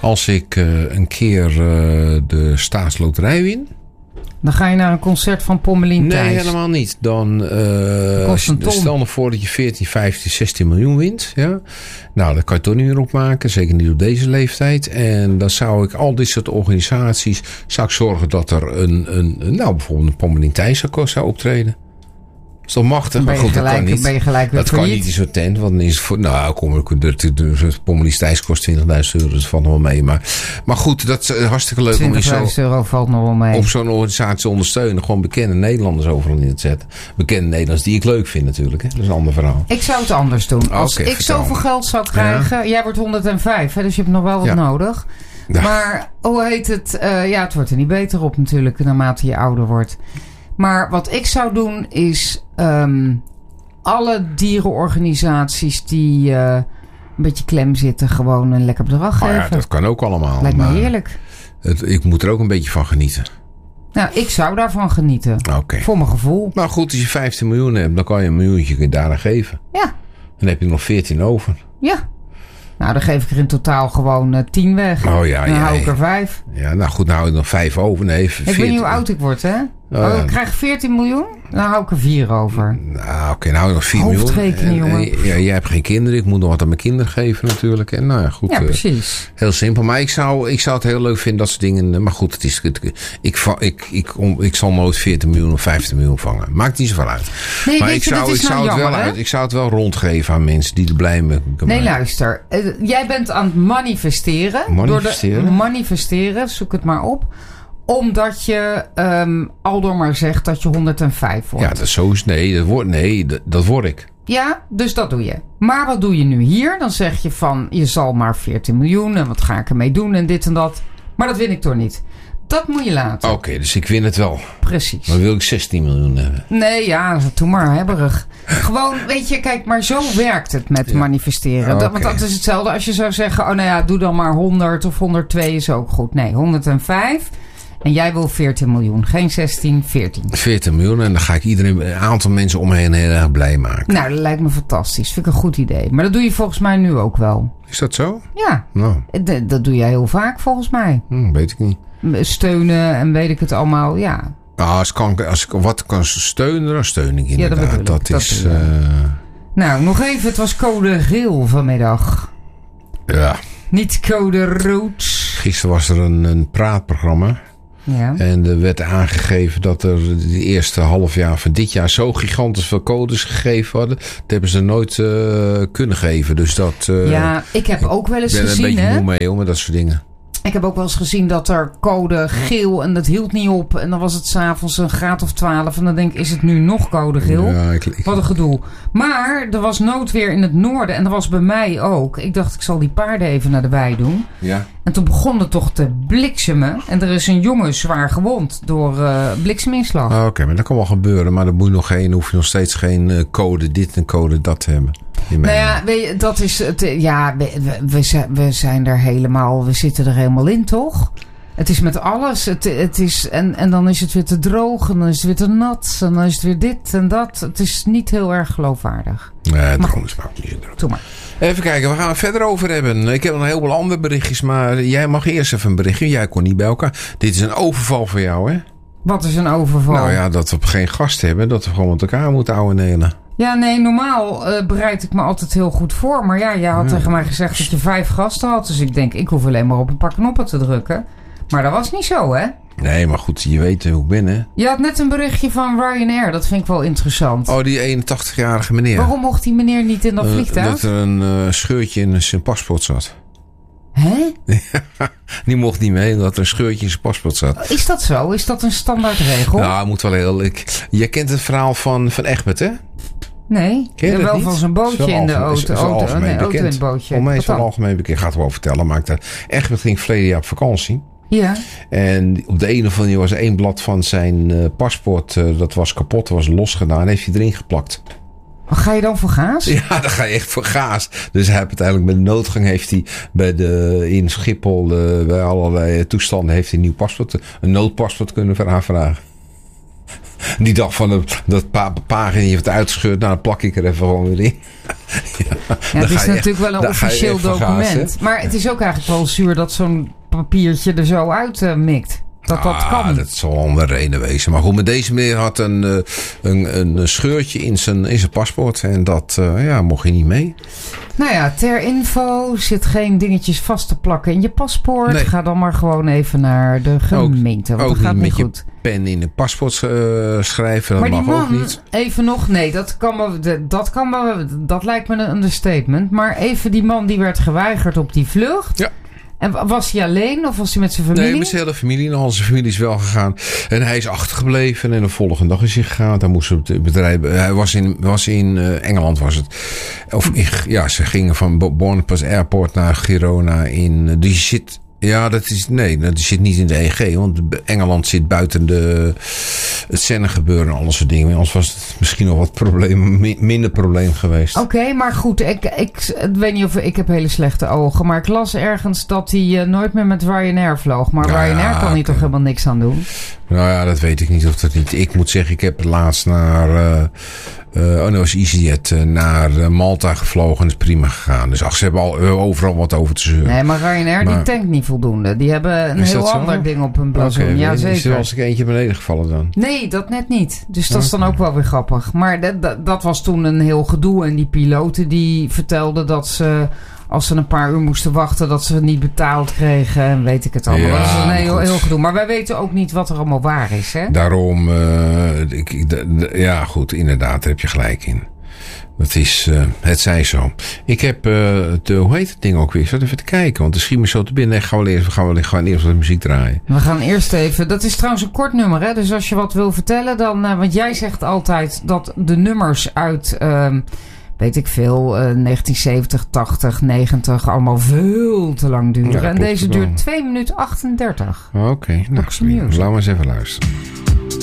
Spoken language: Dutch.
Als ik een keer de staatsloterij win. Dan ga je naar een concert van Pommelien Thijs. Nee, helemaal niet. Dan stel nog voor dat je 14, 15, 16 miljoen wint. Ja? Nou, dat kan je toch niet meer opmaken. Zeker niet op deze leeftijd. En dan zou ik al dit soort organisaties... zou ik zorgen dat er bijvoorbeeld een Pommelien Thijs zou optreden. Dat is toch machtig? Maar goed, dat kan niet. Ben je gelijk weer dat kan niet in zo'n tent. Want dan is het voor... de Pommelien Thijs kost €20.000. Dat valt nog wel mee. Maar goed, dat is hartstikke leuk om €20.000 valt nog wel mee. Op zo'n organisatie te ondersteunen. Gewoon bekende Nederlanders overal in te zetten. Bekende Nederlanders die ik leuk vind natuurlijk. Hè? Dat is een ander verhaal. Ik zou het anders doen. Als ik zoveel geld zou krijgen... Ja. Jij wordt 105, hè, dus je hebt nog wel wat nodig. Ja. Maar hoe heet het? Het wordt er niet beter op natuurlijk. Naarmate je ouder wordt. Maar wat ik zou doen is... alle dierenorganisaties die een beetje klem zitten... gewoon een lekker bedrag geven. Ja, dat kan ook allemaal. Lijkt me heerlijk. Ik moet er ook een beetje van genieten. Nou, ik zou daarvan genieten. Okay. Voor mijn gevoel. Nou goed, als je 15 miljoen hebt... dan kan je een miljoentje daaraan geven. Ja. Dan heb je nog 14 over. Ja. Nou, dan geef ik er in totaal gewoon 10 weg. Oh ja, dan hou ik er 5. Ja, nou goed, dan hou ik nog 5 over. Nee, 14. Ik weet niet hoe oud ik word, hè? Ik krijg 14 miljoen, dan hou ik er 4 over. Nou, oké, nou hou ik nog 4 miljoen. Hoofdrekening, jongen. Ja, jij hebt geen kinderen, ik moet nog wat aan mijn kinderen geven natuurlijk. En nou ja, goed. Ja, precies. Heel simpel, maar ik zou het heel leuk vinden, dat soort dingen. Maar goed, ik zal nooit 14 miljoen of 15 miljoen vangen. Maakt niet zoveel uit. Nee, maar ik zou het wel rondgeven aan mensen die er blij mee kunnen. Nee, luister. Jij bent aan het manifesteren. Manifesteren, zoek het maar op. Omdat je aldoor maar zegt dat je 105 wordt. Ja, dat is zo is. Dat word ik. Ja, dus dat doe je. Maar wat doe je nu hier? Dan zeg je van, je zal maar 14 miljoen en wat ga ik ermee doen en dit en dat. Maar dat win ik toch niet. Dat moet je laten. Oké, dus ik win het wel. Precies. Dan wil ik 16 miljoen hebben. Nee, ja, doe maar, hebberig. Gewoon, weet je, kijk, maar zo werkt het met manifesteren. Okay. Want dat is hetzelfde als je zou zeggen, doe dan maar 100 of 102 is ook goed. Nee, 105... En jij wil 14 miljoen. Geen 16, 14. 14 miljoen en dan ga ik een aantal mensen om me heen heel erg blij maken. Nou, dat lijkt me fantastisch. Vind ik een goed idee. Maar dat doe je volgens mij nu ook wel. Is dat zo? Ja. Nou. Dat doe jij heel vaak volgens mij. Weet ik niet. Steunen en weet ik het allemaal, ja. Als ik wat kan steunen, dan steun ik inderdaad. Ja, dat bedoel ik. Nou, nog even. Het was code geel vanmiddag. Ja. Niet code rood. Gisteren was er een praatprogramma. Ja. En er werd aangegeven dat er de eerste halfjaar van dit jaar zo gigantisch veel codes gegeven hadden. Dat hebben ze nooit kunnen geven. Dus dat. Ja, ik heb ook wel eens gezien. Ik ben er een beetje moe mee hoor, met dat soort dingen. Ik heb ook wel eens gezien dat er code geel en dat hield niet op. En dan was het 's avonds een graad of 12. En dan denk ik, is het nu nog code geel? Ja, wat een gedoe. Maar er was noodweer in het noorden. En dat was bij mij ook. Ik dacht, ik zal die paarden even naar de wei doen. Ja. En toen begon het toch te bliksemen. En er is een jongen zwaar gewond door blikseminslag. Oké, maar dat kan wel gebeuren. Maar dan hoef je nog steeds geen code dit en code dat te hebben. Nou ja, dat is het. Ja, we zijn er helemaal. We zitten er helemaal in, toch? Het is met alles. Het is, en dan is het weer te droog. En dan is het weer te nat. En dan is het weer dit en dat. Het is niet heel erg geloofwaardig. Nee, daarom is het ook niet zo. Doe maar. Even kijken, we gaan het verder over hebben. Ik heb nog een heleboel andere berichtjes. Maar jij mag eerst even een berichtje. Jij kon niet bij elkaar. Dit is een overval voor jou, hè? Wat is een overval? Nou ja, dat we geen gast hebben. Dat we gewoon met elkaar moeten ouwenelen. Ja, nee, normaal bereid ik me altijd heel goed voor. Maar ja, jij had tegen mij gezegd dat je 5 gasten had. Dus ik denk, ik hoef alleen maar op een paar knoppen te drukken. Maar dat was niet zo, hè? Nee, maar goed, je weet hoe ik ben, hè? Je had net een berichtje van Ryanair. Dat vind ik wel interessant. Oh, die 81-jarige meneer. Waarom mocht die meneer niet in dat vliegtuig? Dat er een scheurtje in zijn paspoort zat. Hè? Die mocht niet mee, dat er een scheurtje in zijn paspoort zat. Is dat zo? Is dat een standaardregel? Nou, moet wel heel... Jij kent het verhaal van Egbert, hè? Nee, wel van zijn bootje in de auto. Auto in het bootje. Voor mij is het wel algemeen bekend. Ik ga het wel vertellen. Egbert ging verleden jaar op vakantie. Ja. En op de een of andere was 1 blad van zijn paspoort. Dat was kapot, was losgedaan. Heeft hij erin geplakt. Wat ga je dan voor gaas? Ja, dan ga je echt voor gaas. Dus hij heeft uiteindelijk bij de noodgang in Schiphol bij allerlei toestanden heeft hij een noodpaspoort kunnen aanvragen. Die dacht van dat pagina heeft uitgescheurd. Nou, dan plak ik er even gewoon weer in. het is natuurlijk wel een officieel document. Maar het is ook eigenlijk wel zuur dat zo'n papiertje er zo uit mikt. Dat kan. Dat zal wel een reden wezen. Maar goed, met deze meneer had een scheurtje in zijn paspoort. En dat mocht hij niet mee. Nou ja, ter info, zit geen dingetjes vast te plakken in je paspoort. Nee. Ga dan maar gewoon even naar de gemeente. Want ook dat gaat niet met goed. Je pen in de paspoort schrijven. Dat maar mag die man, ook niet. Even nog, nee, dat lijkt me een understatement. Maar even die man die werd geweigerd op die vlucht. Ja. En was hij alleen of was hij met zijn familie? Nee, met zijn hele familie. Al zijn familie is wel gegaan. En hij is achtergebleven. En de volgende dag is hij gegaan. Hij moest op het bedrijf. Hij was in Engeland was het. Ze gingen van Bournemouth Airport naar Girona in. Die zit. Ja, dat zit niet in de EG. Want Engeland zit buiten het Schengen-gebeuren en al dat soort dingen. Anders was het misschien nog wat minder probleem geweest. Oké, maar goed. Ik weet niet of ik heb hele slechte ogen. Maar ik las ergens dat hij nooit meer met Ryanair vloog. Maar Ryanair kan hij toch helemaal niks aan doen? Nou ja, dat weet ik niet of dat niet. Ik moet zeggen, ik heb laatst naar EasyJet naar Malta gevlogen en is prima gegaan. Dus ze hebben overal wat over te zeuren. Nee, maar Ryanair die tankt niet voldoende. Die hebben een heel ander ding op hun blazoen. Okay, ja, zeker. Is er wel eens een eentje beneden gevallen dan? Nee, dat net niet. Dus dat is dan ook wel weer grappig. Maar dat was toen een heel gedoe. En die piloten die vertelden dat ze, als ze een paar uur moesten wachten, dat ze het niet betaald kregen. En weet ik het allemaal. Ja, dat is een heel gedoe. Maar wij weten ook niet wat er allemaal waar is. Hè? Daarom, goed, inderdaad, daar heb je gelijk in. Het zij zo. Ik heb, hoe heet het ding ook weer? Ik zat even te kijken, want er schiet me zo te binnen. We gaan eerst wat muziek draaien. We gaan eerst even, dat is trouwens een kort nummer, hè? Dus als je wat wil vertellen, dan, want jij zegt altijd dat de nummers uit, weet ik veel, 1970, 80, 90, allemaal veel te lang duren. Ja, en deze duurt 2 minuten 38. Oké, nou, laten we eens even luisteren.